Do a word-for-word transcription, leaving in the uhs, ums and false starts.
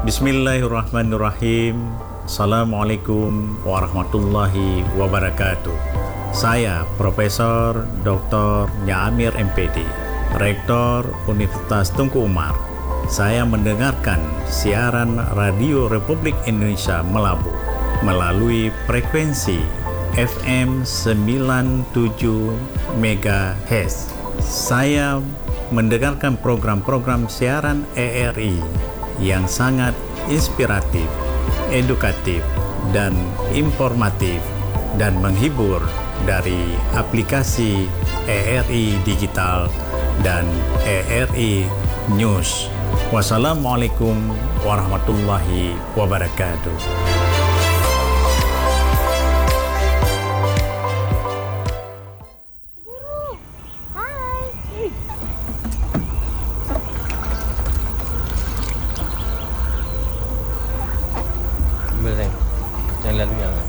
Bismillahirrahmanirrahim. Assalamualaikum warahmatullahi wabarakatuh. Saya Profesor Doktor Nyamir M Pd, Rektor Universitas Tunku Umar. Saya mendengarkan siaran Radio Republik Indonesia Melabu melalui frekuensi F M sembilan puluh tujuh megahertz. Saya mendengarkan program-program siaran E R I yang sangat inspiratif, edukatif, dan informatif dan menghibur dari aplikasi E R I Digital dan E R I News. Wassalamualaikum warahmatullahi wabarakatuh. Jangan lalu yang